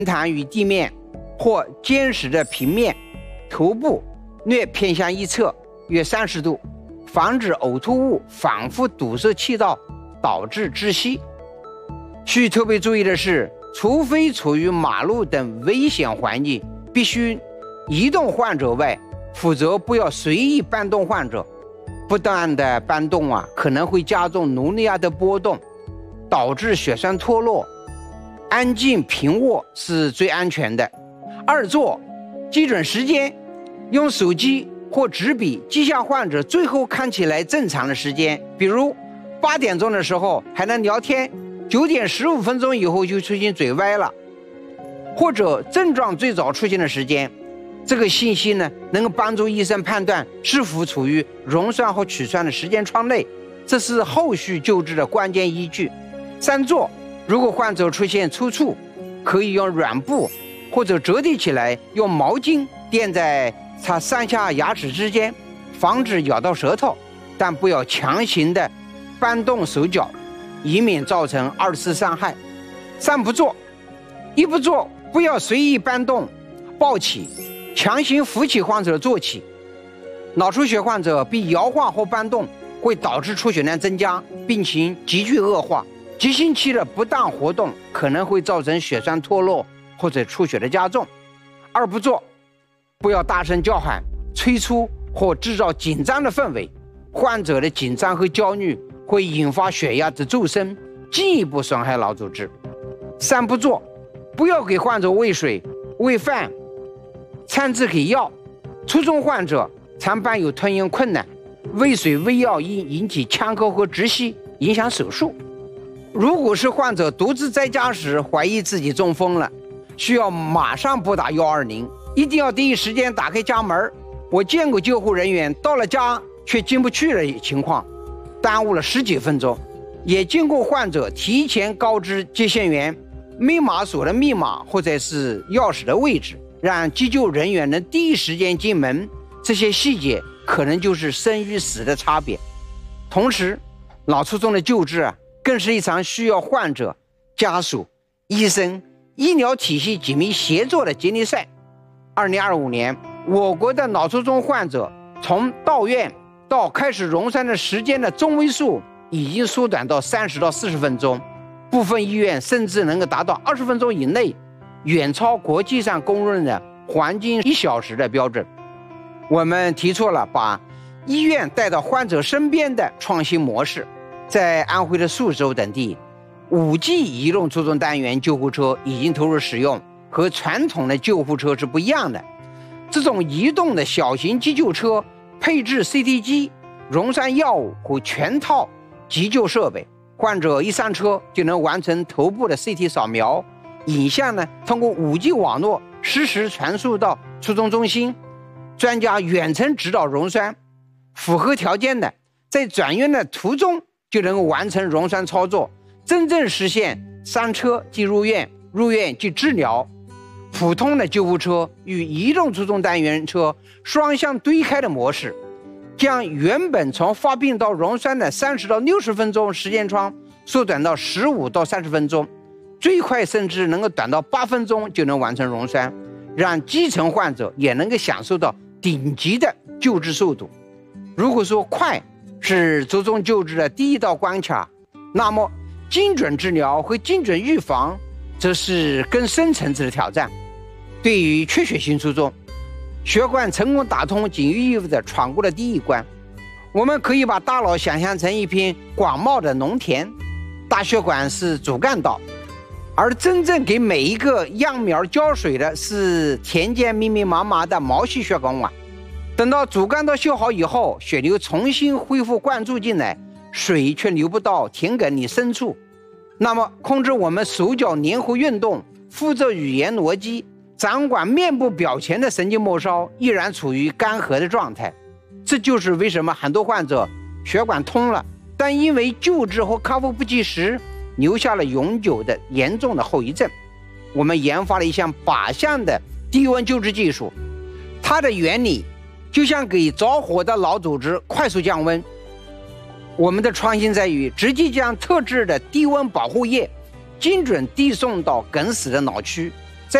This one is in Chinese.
弹与地面或坚实的平面，头部略偏向一侧约30度，防止呕吐物反复堵塞气道导致窒息。需特别注意的是，除非处于马路等危险环境必须移动患者外，否则不要随意搬动患者。不断的搬动可能会加重颅内压的波动，导致血栓脱落。安静平卧是最安全的。2做基准时间，用手机或纸笔记下患者最后看起来正常的时间，比如8点钟的时候还能聊天，9点15分钟以后就出现嘴歪了，或者症状最早出现的时间。这个信息呢，能够帮助医生判断是否处于溶栓或取栓的时间窗内，这是后续救治的关键依据。3做，如果患者出现抽搐，可以用软布或者折叠起来，用毛巾垫在他上下牙齿之间，防止咬到舌头，但不要强行的搬动手脚，以免造成2次伤害。3不做：1不做，不要随意搬动、抱起、强行扶起患者坐起。脑出血患者被摇晃或搬动会导致出血量增加，病情急剧恶化。急性期的不当活动可能会造成血栓脱落或者出血的加重。2不做，不要大声叫喊、催促或制造紧张的氛围。患者的紧张和焦虑会引发血压的骤升，进一步损害脑组织。3不做，不要给患者喂水、喂饭、掺制给药。初中患者常伴有吞咽困难，喂水喂药易引起呛口和窒息，影响手术。如果是患者独自在家时怀疑自己中风了，需要马上拨打120，一定要第一时间打开家门。我见过救护人员到了家却进不去的情况，耽误了10几分钟。也经过患者提前告知接线员密码锁的密码或者是钥匙的位置，让急救人员能第一时间进门。这些细节可能就是生与死的差别。同时，脑卒中的救治更是一场需要患者、家属、医生、医疗体系紧密协作的接力赛。2025年，我国的脑卒中患者从到院到开始溶栓的时间的中位数已经缩短到30到40分钟，部分医院甚至能够达到20分钟以内，远超国际上公认的黄金1小时的标准。我们提出了把医院带到患者身边的创新模式。在安徽的宿州等地，5G 移动卒中单元救护车已经投入使用，和传统的救护车是不一样的。这种移动的小型急救车配置 CT 机、溶栓药物和全套急救设备，患者一上车就能完成头部的 CT 扫描，影像呢通过5G 网络实时传输到卒中中心，专家远程指导溶栓。符合条件的，在转院的途中就能够完成溶栓操作，真正实现上车即入院、入院即治疗。普通的救护车与移动卒中单元车双向对开的模式，将原本从发病到溶栓的30到60分钟时间窗缩短到15到30分钟，最快甚至能够短到8分钟就能完成溶栓，让基层患者也能够享受到顶级的救治速度。如果说快是卒中救治的第一道关卡，那么精准治疗和精准预防则是更深层次的挑战。对于缺血性卒中，血管成功打通仅意味着闯过了第一关。我们可以把大脑想象成一片广袤的农田，大血管是主干道，而真正给每一个秧苗浇水的是田间密密麻麻的毛细血管网。等到主干道修好以后，血流重新恢复灌注进来，水却流不到田埂里深处。那么控制我们手脚灵活运动、负责语言逻辑、掌管面部表情的神经末梢依然处于干涸的状态。这就是为什么很多患者血管通了，但因为救治和康复不及时，留下了永久的严重的后遗症。我们研发了一项靶向的低温救治技术，它的原理就像给着火的脑组织快速降温。我们的创新在于直接将特制的低温保护液精准递送到梗死的脑区，